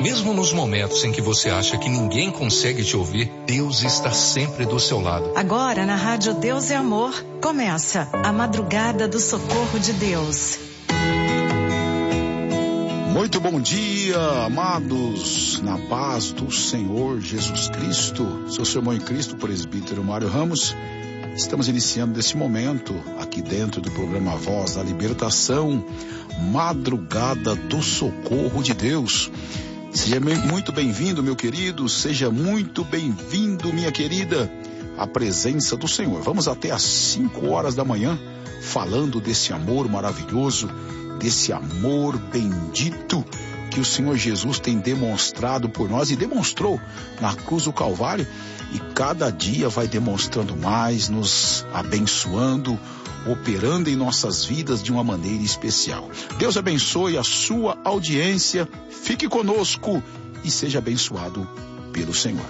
Mesmo nos momentos em que você acha que ninguém consegue te ouvir, Deus está sempre do seu lado. Agora na Rádio Deus é Amor, começa a Madrugada do Socorro de Deus. Muito bom dia, amados, na paz do Senhor Jesus Cristo. Sou seu irmão em Cristo, presbítero Mário Ramos. Estamos iniciando nesse momento, aqui dentro do programa Voz da Libertação, Madrugada do Socorro de Deus. Seja muito bem-vindo, meu querido, seja muito bem-vindo, minha querida, à presença do Senhor. Vamos até às 5 horas da manhã, falando desse amor maravilhoso, desse amor bendito que o Senhor Jesus tem demonstrado por nós e demonstrou na cruz do Calvário, e cada dia vai demonstrando mais, nos abençoando, operando em nossas vidas de uma maneira especial. Deus abençoe a sua audiência, fique conosco e seja abençoado pelo Senhor.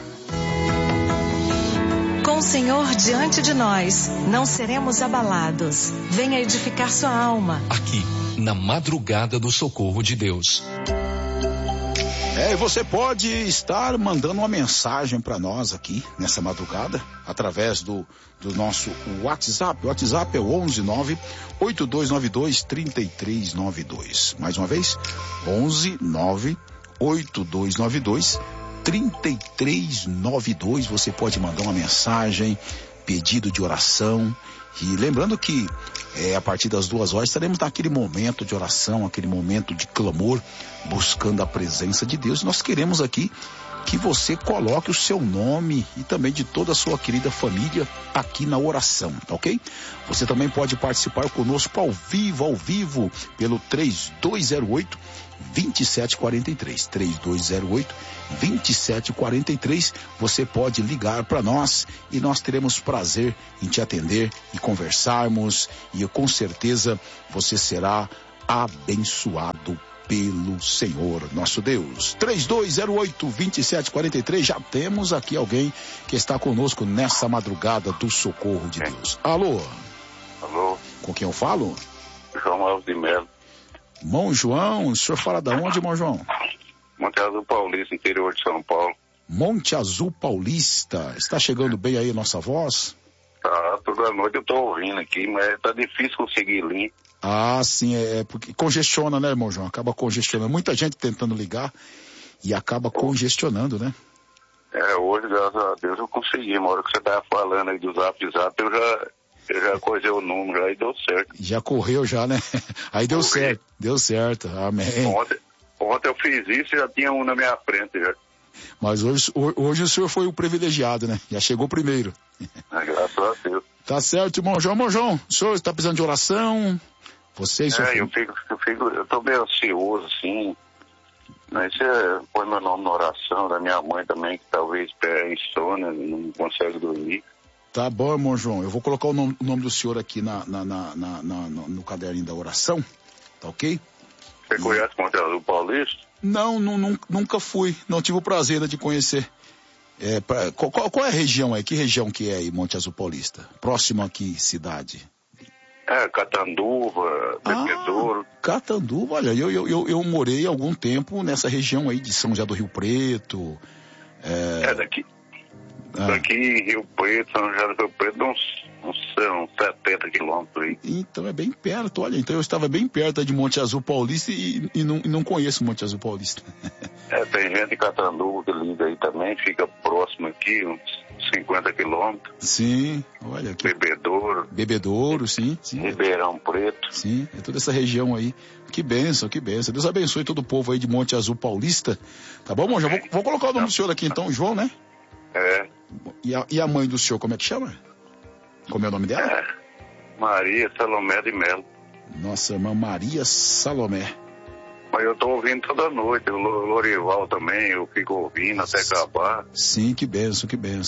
Com o Senhor diante de nós, não seremos abalados. Venha edificar sua alma. Aqui, na Madrugada do Socorro de Deus. Você pode estar mandando uma mensagem para nós aqui nessa madrugada, através do nosso WhatsApp. O WhatsApp é o 119-8292-3392. Mais uma vez, 119-8292-3392. Você pode mandar uma mensagem, pedido de oração. E lembrando que a partir das 2 horas estaremos naquele momento de oração, aquele momento de clamor, buscando a presença de Deus. Nós queremos aqui que você coloque o seu nome e também de toda a sua querida família aqui na oração, ok? Você também pode participar conosco ao vivo, pelo 3208-2743, 3208-2743, você pode ligar para nós e nós teremos prazer em te atender e conversarmos, e com certeza você será abençoado pelo Senhor nosso Deus. 3208-2743, já temos aqui alguém que está conosco nessa madrugada do Socorro de Deus. Alô? Alô? Com quem eu falo? João Alves de Melo. Irmão João, o senhor fala da onde, irmão João? Monte Azul Paulista, interior de São Paulo. Monte Azul Paulista, está chegando bem aí a nossa voz? Tá, toda noite eu tô ouvindo aqui, mas tá difícil conseguir link. Ah, sim, porque congestiona, né, irmão João? Acaba congestionando. Muita gente tentando ligar e acaba congestionando, né? Hoje, graças a Deus, eu consegui. Uma hora que você tava falando aí do Zap, eu já coisei o número aí, deu certo. Já correu já, né? Aí deu certo, amém. Ontem eu fiz isso e já tinha um na minha frente já. Mas hoje o senhor foi o privilegiado, né? Já chegou primeiro. Graças a Deus. Tá certo, irmão João. Irmão João, o senhor está precisando de oração? Você e seu filho? Eu tô meio ansioso, assim. Mas você põe meu nome na oração, da minha mãe também, que talvez tenha insônia, não consegue dormir. Tá bom, irmão João. Eu vou colocar o nome do senhor aqui no caderninho da oração, tá ok? Você conhece Monte Azul Paulista? Não, nunca fui. Não tive o prazer de conhecer. Qual é a região aí? Que região que é aí, Monte Azul Paulista? Próximo aqui, cidade? Catanduva, Bebedouro. Catanduva, olha, eu morei algum tempo nessa região aí de São José do Rio Preto. Daqui em Rio Preto, São José do Rio Preto, uns 70 quilômetros aí. Então é bem perto, olha, então eu estava bem perto de Monte Azul Paulista e não conheço Monte Azul Paulista. Tem gente em Catanduva que liga aí também, fica próximo aqui, uns 50 quilômetros. Sim, olha aqui. Bebedouro, sim. Ribeirão Preto. Sim, é toda essa região aí. Que bênção. Deus abençoe todo o povo aí de Monte Azul Paulista. Tá bom, irmão? Já vou colocar o nome do senhor aqui então, João, né? E a mãe do senhor, como é que chama? Como é o nome dela? Maria Salomé de Melo. Nossa irmã Maria Salomé. Mas eu tô ouvindo toda noite, o Lorival também, eu fico ouvindo até acabar. Sim, que bênção.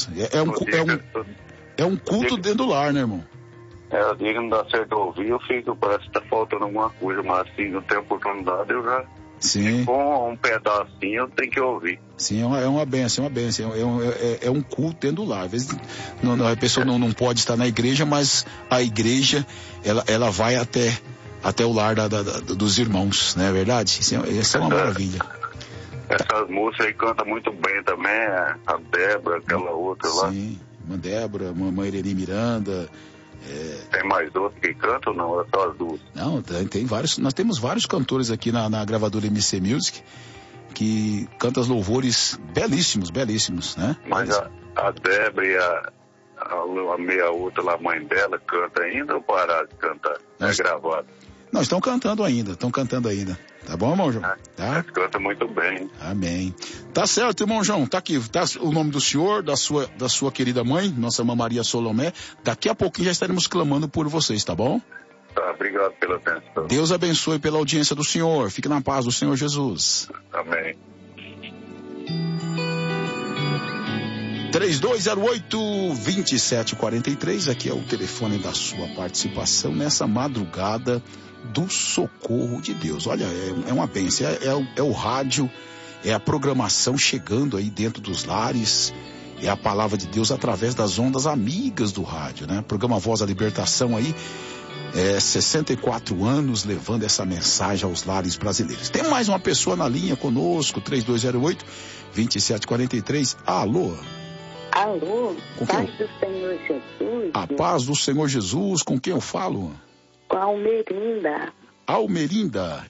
É um culto dentro do lar, né, irmão? Eu digo que não dá certo ouvir, parece que tá faltando alguma coisa, mas assim, não tem oportunidade, eu já... Sim. Com um pedacinho eu tenho que ouvir. Sim, é uma bênção. É um culto dentro do lar. Às vezes a pessoa não pode estar na igreja, mas a igreja, ela vai até o lar dos irmãos, não é verdade? Isso é uma maravilha. Essas moças aí cantam muito bem também, a Débora, aquela outra lá. Sim, uma Débora, uma Irene Miranda. Tem mais outro que canta ou não? É só as duas? Não, tem vários. Nós temos vários cantores aqui na gravadora MC Music que cantam os louvores belíssimos, né? Mas a Débora e a meia outra lá, a mãe dela, canta ainda ou pararam de cantar? É gravado? Não, estão cantando ainda. Tá bom, irmão João? Tá? Canta muito bem. Amém. Tá certo, irmão João. Tá aqui, tá o nome do senhor, da sua querida mãe, nossa irmã Maria Solomé. Daqui a pouquinho já estaremos clamando por vocês, tá bom? Tá, obrigado pela atenção. Deus abençoe pela audiência do senhor. Fique na paz do Senhor Jesus. Amém. 3208-2743, aqui é o telefone da sua participação nessa madrugada do socorro de Deus. Olha, é uma bênção, é o rádio, é a programação chegando aí dentro dos lares, é a palavra de Deus através das ondas amigas do rádio, né? Programa Voz da Libertação aí, 64 anos levando essa mensagem aos lares brasileiros. Tem mais uma pessoa na linha conosco, 3208-2743. Alô? Alô, paz do Senhor Jesus. A paz do Senhor Jesus, com quem eu falo? Com a Almerinda. Almerinda?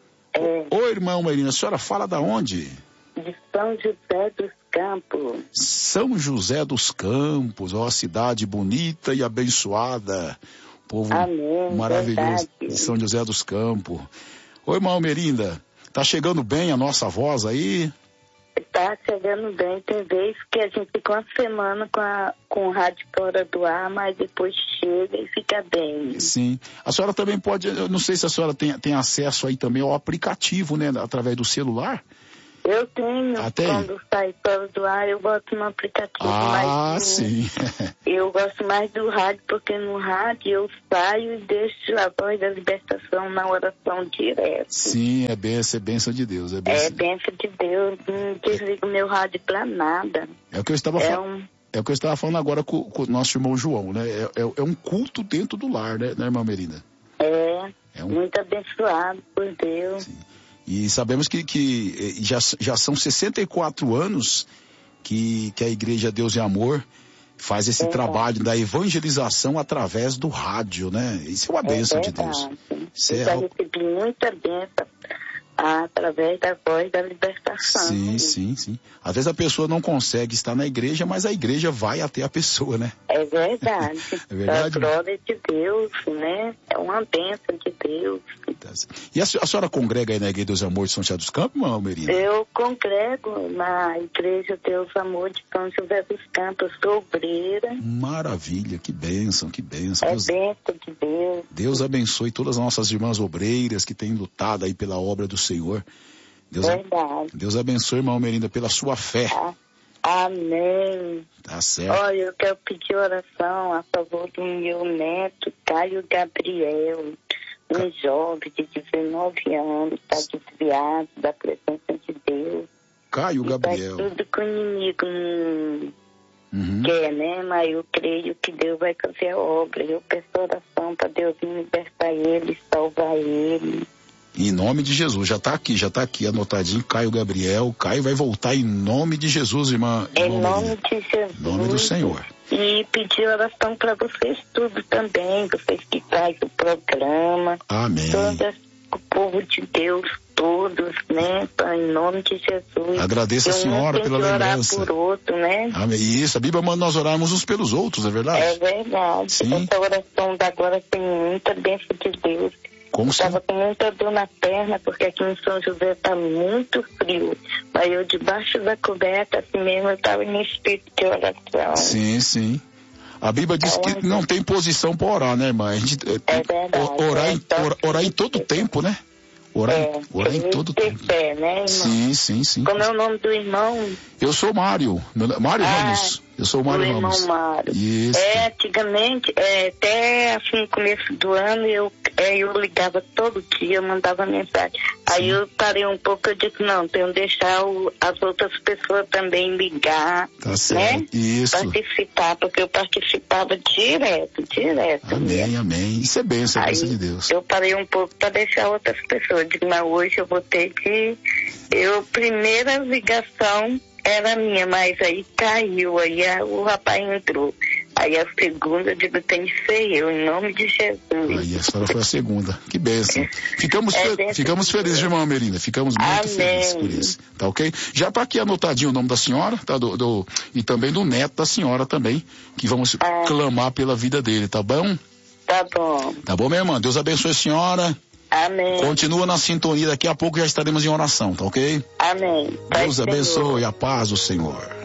Oi, irmã Almerinda, a senhora fala da onde? De São José dos Campos. São José dos Campos, ó, cidade bonita e abençoada. Povo Amém, maravilhoso verdade. de São José dos Campos. Oi, irmã Almerinda, tá chegando bem a nossa voz aí? Tá chegando bem, tem vezes que a gente fica uma semana com o rádio fora do ar, mas depois chega e fica bem. Sim. A senhora também pode, eu não sei se a senhora tem acesso aí também ao aplicativo, né, através do celular? Eu tenho, quando sai fora do ar, eu boto no aplicativo. Ah, sim. Eu gosto mais do rádio, porque no rádio eu saio e deixo a voz da libertação na oração direto. Sim, é bênção de Deus. É bênção de Deus, não desligo meu rádio pra nada. É o que eu estava falando. É o que eu estava falando agora com o nosso irmão João, né? É um culto dentro do lar, né, irmã Merinda? Muito abençoado por Deus. Sim. E sabemos que já são 64 anos que a Igreja Deus e Amor faz esse trabalho da evangelização através do rádio, né? Isso é uma bênção de Deus. Eu já recebi muita bênção através da voz da libertação. Sim. Às vezes a pessoa não consegue estar na igreja, mas a igreja vai até a pessoa, né? É verdade. É verdade. A glória de Deus, né? É uma bênção de Deus. E a senhora congrega aí na Igreja Deus e Amor de São José dos Campos, Almerinda? Eu congrego na Igreja Deus e Amor de São José dos Campos, sou obreira. Maravilha, que bênção. É bênção de Deus. Deus abençoe todas as nossas irmãs obreiras que têm lutado aí pela obra do Senhor. Verdade. Deus abençoe, irmã Almerinda, pela sua fé. Amém. Tá certo. Olha, eu quero pedir oração a favor do meu neto, Caio Gabriel, um jovem de 19 anos, está desviado da presença de Deus. Caio Gabriel. Faz tudo que o inimigo quer, né? Mas eu creio que Deus vai fazer a obra. Eu peço oração para Deus me libertar ele, salvar ele. Em nome de Jesus, já está aqui anotadinho, Caio Gabriel. Caio vai voltar em nome de Jesus, irmã. Em nome de Jesus. Em nome do Senhor. E pedir oração para vocês tudo também, vocês que fazem o programa. Amém. O povo de Deus, todos, né? Em nome de Jesus. Agradeço a senhora pela lembrança. Orar por outro, né? Amém. Isso, a Bíblia manda nós orarmos uns pelos outros, é verdade? É verdade. Sim. Essa oração da agora tem muita bênção de Deus. Eu estava com muita dor na perna, porque aqui em São José está muito frio. Mas eu, debaixo da coberta, assim mesmo, eu estava em espírito de oração. Sim. A Bíblia diz que não tem posição para orar, né, irmã? A gente orar em todo tempo, né? Orar em todo tempo. Fé, né, irmão? Sim. Como é o nome do irmão? Eu sou Mário Ramos. Eu sou o Mário Ramos. Irmão Mário. Isso. Antigamente, até assim, no começo do ano, eu eu ligava todo dia, mandava mensagem. Aí eu parei um pouco, eu disse, não, tenho que deixar as outras pessoas também ligar, tá certo, né? Isso. Participar, porque eu participava direto. Amém. Isso é bênção, graça de Deus. Eu parei um pouco para deixar outras pessoas. Eu digo, mas hoje eu vou ter que... primeira ligação era minha, mas aí caiu, aí o rapaz entrou. Aí a segunda, eu digo, tem que ser eu, em nome de Jesus. Aí a senhora foi a segunda. Que bênção. Ficamos felizes, irmã Merinda. Ficamos muito felizes por isso. Tá ok? Já tá aqui anotadinho o nome da senhora, tá? E também do neto da senhora também, que vamos clamar pela vida dele, tá bom? Tá bom. Tá bom, minha irmã? Deus abençoe a senhora. Amém. Continua na sintonia, daqui a pouco já estaremos em oração, tá ok? Amém. Deus abençoe, a paz do Senhor.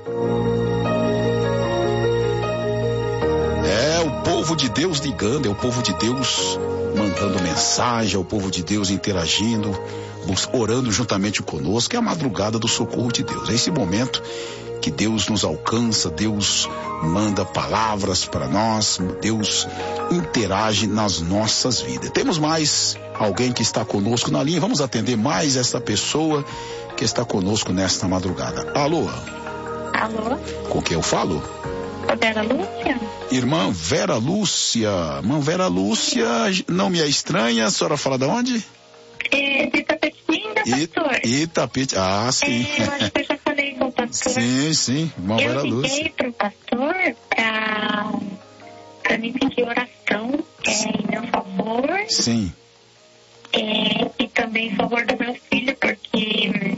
É o povo de Deus ligando, é o povo de Deus mandando mensagem, é o povo de Deus interagindo, orando juntamente conosco. É a madrugada do socorro de Deus. É esse momento que Deus nos alcança, Deus manda palavras para nós, Deus interage nas nossas vidas. Temos mais alguém que está conosco na linha, vamos atender mais essa pessoa que está conosco nesta madrugada. Alô? Alô? Com quem eu falo? Vera Lúcia? Irmã Vera Lúcia. Irmã Vera Lúcia, não me é estranha, a senhora fala de onde? De Itapetinga, pastor. Itapetinga, sim. Eu acho que eu já falei com o pastor. Sim, irmã Vera Lúcia. Eu liguei pro pastor pra me pedir oração em meu favor. Sim. E também em favor do meu filho, porque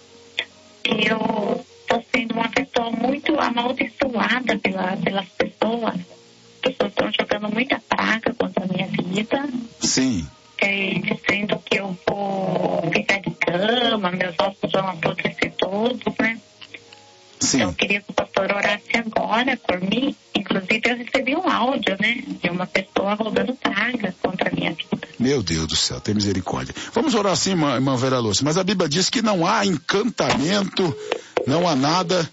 eu estou sendo uma pessoa muito amaldiçoada pelas pessoas. As pessoas estão jogando muita praga contra a minha vida. Sim. Dizendo que eu vou ficar de cama, meus ossos vão apodrecer todos, né? Sim. Então eu queria que o pastor orasse agora por mim. Inclusive eu recebi um áudio, né? De uma pessoa rodando praga contra a minha vida. Meu Deus do céu, tem misericórdia. Vamos orar assim, irmã Vera Lúcia. Mas a Bíblia diz que não há encantamento, não há nada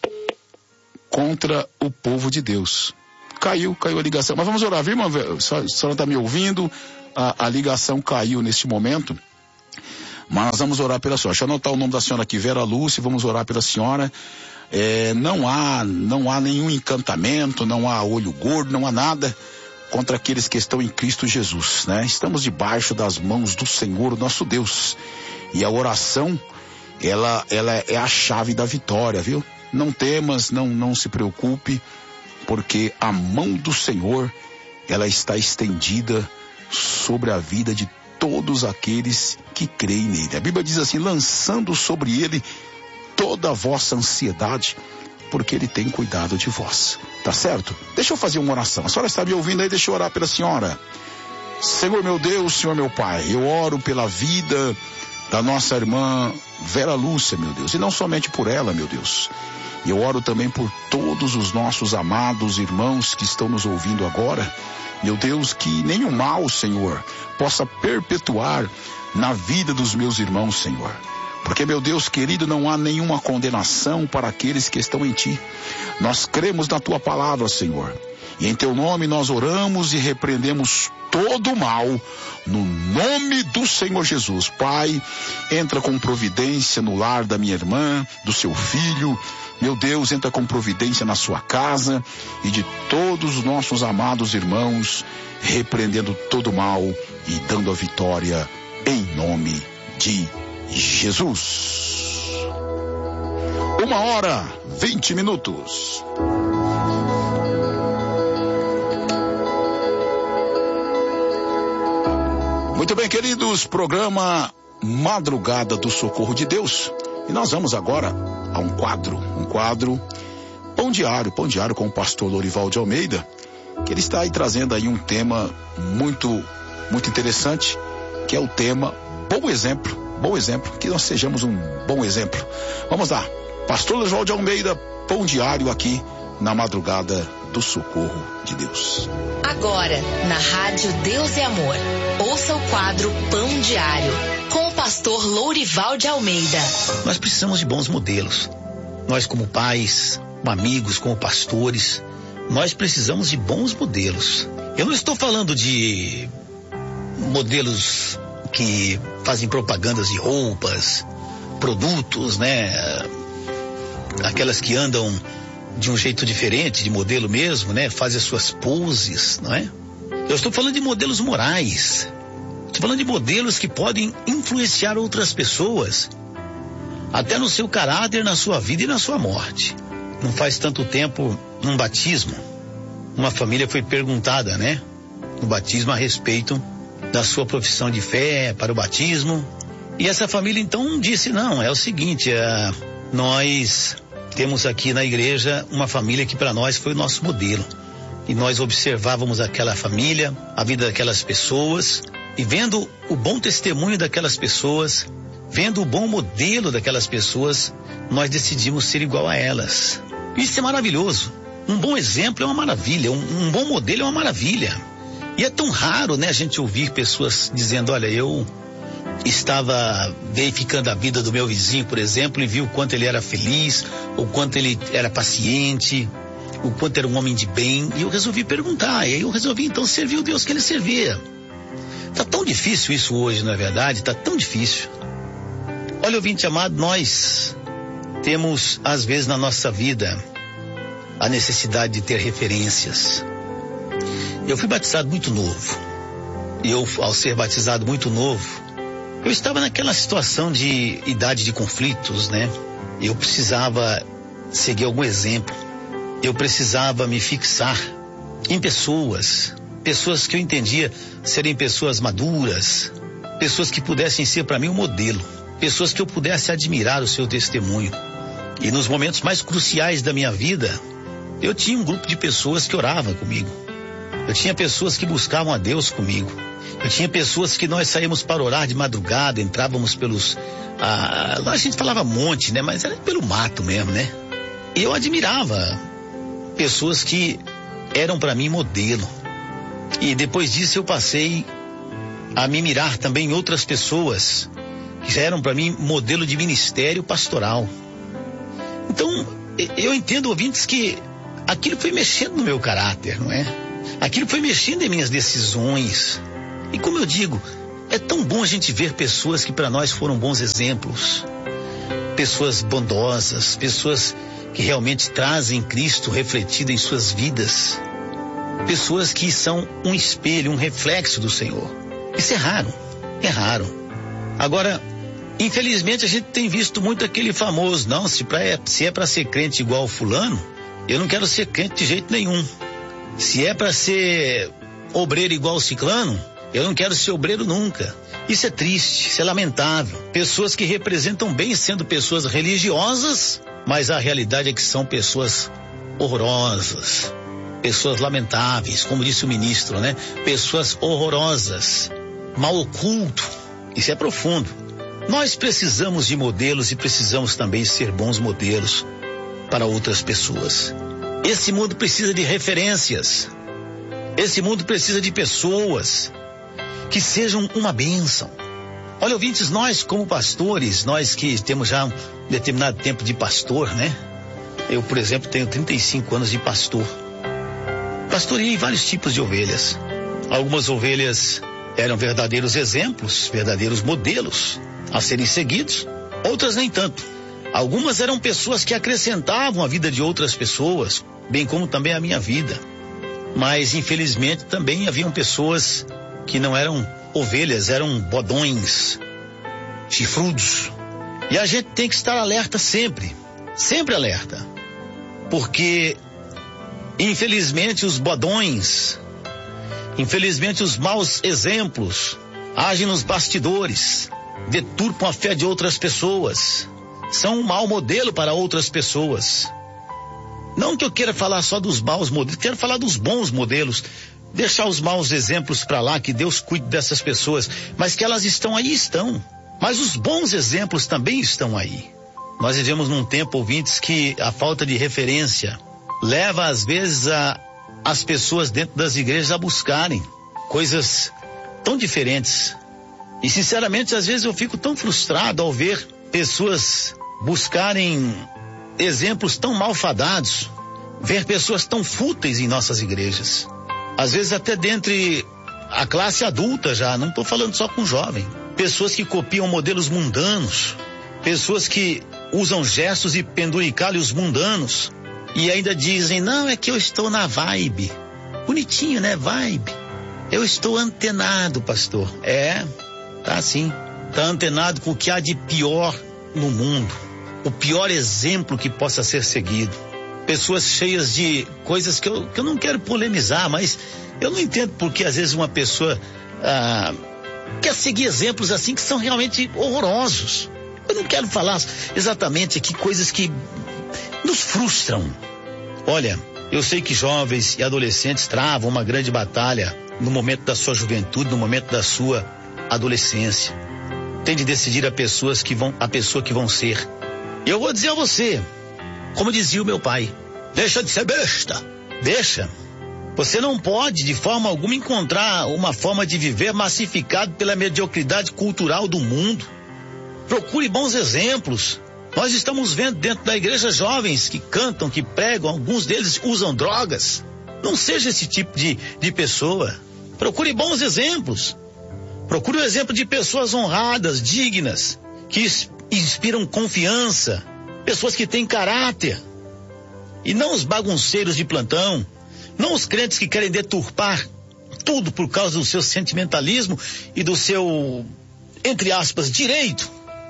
contra o povo de Deus. Caiu a ligação. Mas vamos orar, viu, irmã Vera? A senhora está me ouvindo? A ligação caiu neste momento. Mas nós vamos orar pela senhora. Deixa eu anotar o nome da senhora aqui, Vera Lúcia, vamos orar pela senhora. Não há nenhum encantamento, não há olho gordo, não há nada contra aqueles que estão em Cristo Jesus, né? Estamos debaixo das mãos do Senhor, nosso Deus. E a oração, ela é a chave da vitória, viu? Não temas, não se preocupe, porque a mão do Senhor, ela está estendida sobre a vida de todos aqueles que creem nele. A Bíblia diz assim, lançando sobre ele toda a vossa ansiedade, porque ele tem cuidado de vós. Tá certo? Deixa eu fazer uma oração. A senhora está me ouvindo aí? Deixa eu orar pela senhora. Senhor meu Deus, Senhor meu Pai, eu oro pela vida da nossa irmã Vera Lúcia, meu Deus, e não somente por ela, meu Deus. Eu oro também por todos os nossos amados irmãos que estão nos ouvindo agora. Meu Deus, que nenhum mal, Senhor, possa perpetuar na vida dos meus irmãos, Senhor. Porque, meu Deus querido, não há nenhuma condenação para aqueles que estão em Ti. Nós cremos na Tua palavra, Senhor. E em Teu nome nós oramos e repreendemos todo o mal, no nome do Senhor Jesus. Pai, entra com providência no lar da minha irmã, do seu filho. Meu Deus, entra com providência na sua casa e de todos os nossos amados irmãos, repreendendo todo o mal e dando a vitória em nome de Jesus. 1h20. Muito bem, queridos, programa Madrugada do Socorro de Deus. E nós vamos agora a um quadro Pão Diário com o pastor Lourival de Almeida, que ele está aí trazendo aí um tema muito interessante, que é o tema Bom Exemplo, que nós sejamos um bom exemplo. Vamos lá, pastor Lourival de Almeida, Pão Diário aqui na Madrugada do Socorro de Deus. Agora, na Rádio Deus é Amor, ouça o quadro Pão Diário, com o pastor Lourival de Almeida. Nós precisamos de bons modelos. Nós, como pais, como amigos, como pastores, nós precisamos de bons modelos. Eu não estou falando de modelos que fazem propagandas de roupas, produtos, né? Aquelas que andam de um jeito diferente, de modelo mesmo, né? Fazem as suas poses, não é? Eu estou falando de modelos morais. Estou falando de modelos que podem influenciar outras pessoas, até no seu caráter, na sua vida e na sua morte. Não faz tanto tempo, num batismo, uma família foi perguntada, né? No batismo, a respeito da sua profissão de fé para o batismo. E essa família então disse, não, é o seguinte, nós temos aqui na igreja uma família que para nós foi o nosso modelo. E nós observávamos aquela família, a vida daquelas pessoas, e vendo o bom testemunho daquelas pessoas, vendo o bom modelo daquelas pessoas, nós decidimos ser igual a elas. Isso é maravilhoso. Um bom exemplo é uma maravilha, um bom modelo é uma maravilha. E é tão raro, né, a gente ouvir pessoas dizendo, olha, eu estava verificando a vida do meu vizinho, por exemplo, e vi o quanto ele era feliz, o quanto ele era paciente, o quanto era um homem de bem, e eu resolvi perguntar, e aí eu resolvi então servir o Deus que ele servia. Tá tão difícil isso hoje, não é verdade? Tá tão difícil. Olha, ouvinte amado, nós temos, às vezes, na nossa vida, a necessidade de ter referências. Eu fui batizado muito novo. E eu, ao ser batizado muito novo, eu estava naquela situação de idade de conflitos, né? Eu precisava seguir algum exemplo. Eu precisava me fixar em pessoas que eu entendia serem pessoas maduras, pessoas que pudessem ser para mim um modelo, pessoas que eu pudesse admirar o seu testemunho. E nos momentos mais cruciais da minha vida, eu tinha um grupo de pessoas que oravam comigo. Eu tinha pessoas que buscavam a Deus comigo. Eu tinha pessoas que nós saímos para orar de madrugada, entrávamos pelos... lá a gente falava monte, né? Mas era pelo mato mesmo, né? E eu admirava pessoas que eram para mim modelo. E depois disso eu passei a me mirar também em outras pessoas que já eram para mim modelo de ministério pastoral. Então, eu entendo, ouvintes, que aquilo foi mexendo no meu caráter, não é? Aquilo foi mexendo em minhas decisões. E como eu digo, é tão bom a gente ver pessoas que para nós foram bons exemplos. Pessoas bondosas, pessoas que realmente trazem Cristo refletido em suas vidas. Pessoas que são um espelho, um reflexo do Senhor. Isso é raro, é raro. Agora, infelizmente a gente tem visto muito aquele famoso, não, se é para ser crente igual fulano, eu não quero ser crente de jeito nenhum. Se é para ser obreiro igual ciclano, eu não quero ser obreiro nunca. Isso é triste, isso é lamentável. Pessoas que representam bem sendo pessoas religiosas, mas a realidade é que são pessoas horrorosas, pessoas lamentáveis, como disse o ministro, né? Pessoas horrorosas, mal oculto. Isso é profundo. Nós precisamos de modelos e precisamos também ser bons modelos para outras pessoas. Esse mundo precisa de referências. Esse mundo precisa de pessoas que sejam uma bênção. Olha, ouvintes, nós como pastores, nós que temos já um determinado tempo de pastor, né? Eu, por exemplo, tenho 35 anos de pastor. Pastoreei vários tipos de ovelhas. Algumas ovelhas eram verdadeiros exemplos, verdadeiros modelos a serem seguidos. Outras nem tanto. Algumas eram pessoas que acrescentavam a vida de outras pessoas, bem como também a minha vida. Mas, infelizmente, também haviam pessoas que não eram ovelhas, eram bodões, chifrudos. E a gente tem que estar alerta sempre, sempre alerta. Porque, infelizmente, os bodões, infelizmente, os maus exemplos agem nos bastidores, deturpam a fé de outras pessoas, são um mau modelo para outras pessoas. Não que eu queira falar só dos maus modelos, quero falar dos bons modelos, deixar os maus exemplos para lá, que Deus cuide dessas pessoas, mas que elas estão aí, estão. Mas os bons exemplos também estão aí. Nós vivemos num tempo, ouvintes, que a falta de referência leva às vezes as pessoas dentro das igrejas a buscarem coisas tão diferentes. E sinceramente, às vezes eu fico tão frustrado ao ver pessoas buscarem exemplos tão malfadados, ver pessoas tão fúteis em nossas igrejas. Às vezes até dentre a classe adulta já, não estou falando só com jovem. Pessoas que copiam modelos mundanos, pessoas que usam gestos e penduricalhos mundanos e ainda dizem, não, é que eu estou na vibe. Bonitinho, né? Vibe. Eu estou antenado, pastor. Tá sim. Tá antenado com o que há de pior no mundo. O pior exemplo que possa ser seguido. Pessoas cheias de coisas que eu não quero polemizar, mas eu não entendo porque às vezes uma pessoa quer seguir exemplos assim que são realmente horrorosos. Eu não quero falar exatamente aqui coisas que nos frustram. Olha, eu sei que jovens e adolescentes travam uma grande batalha no momento da sua juventude, no momento da sua adolescência. Tem de decidir a pessoa que vão ser. E eu vou dizer a você, como dizia o meu pai, deixa de ser besta, deixa. Você não pode de forma alguma encontrar uma forma de viver massificado pela mediocridade cultural do mundo. Procure bons exemplos. Nós estamos vendo dentro da igreja jovens que cantam, que pregam, alguns deles usam drogas. Não seja esse tipo de pessoa. Procure bons exemplos. Procure o exemplo de pessoas honradas, dignas, que inspiram confiança, pessoas que têm caráter. E não os bagunceiros de plantão, não os crentes que querem deturpar tudo por causa do seu sentimentalismo e do seu, entre aspas, direito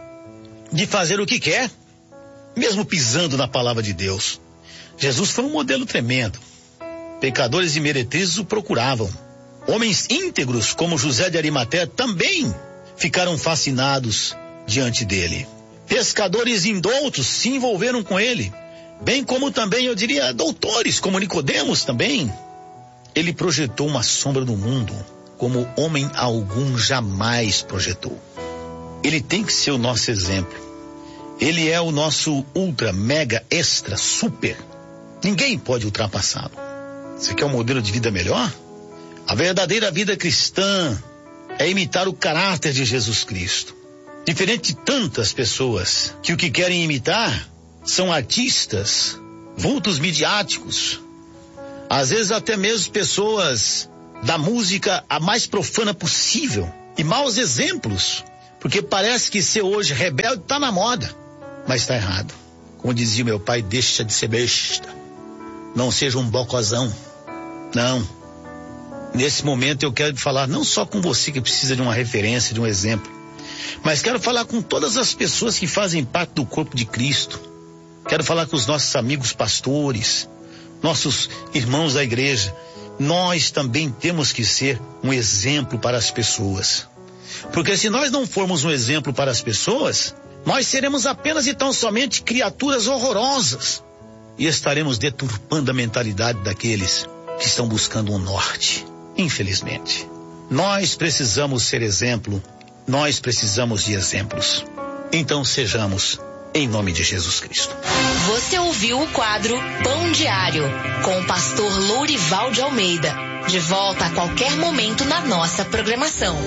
de fazer o que quer, mesmo pisando na palavra de Deus. Jesus foi um modelo tremendo. Pecadores e meretrizes o procuravam. Homens íntegros como José de Arimateia também ficaram fascinados diante dele. Pescadores indoutos se envolveram com ele, bem como também, eu diria, doutores como Nicodemos também. Ele projetou uma sombra no mundo como homem algum jamais projetou. Ele tem que ser o nosso exemplo. Ele é o nosso ultra, mega, extra, super. Ninguém pode ultrapassá-lo. Você quer um modelo de vida melhor? A verdadeira vida cristã é imitar o caráter de Jesus Cristo. Diferente de tantas pessoas que o que querem imitar são artistas, vultos midiáticos, às vezes até mesmo pessoas da música a mais profana possível e maus exemplos, porque parece que ser hoje rebelde está na moda, mas está errado. Como dizia meu pai, deixa de ser besta, não seja um bocozão, não. Nesse momento eu quero falar não só com você que precisa de uma referência, de um exemplo, mas quero falar com todas as pessoas que fazem parte do corpo de Cristo. Quero falar com os nossos amigos pastores, nossos irmãos da igreja. Nós também temos que ser um exemplo para as pessoas. Porque se nós não formos um exemplo para as pessoas, nós seremos apenas e tão somente criaturas horrorosas e estaremos deturpando a mentalidade daqueles que estão buscando um norte. Infelizmente, nós precisamos ser exemplo, nós precisamos de exemplos. Então sejamos, em nome de Jesus Cristo. Você ouviu o quadro Pão Diário, com o pastor Lourival de Almeida. De volta a qualquer momento na nossa programação.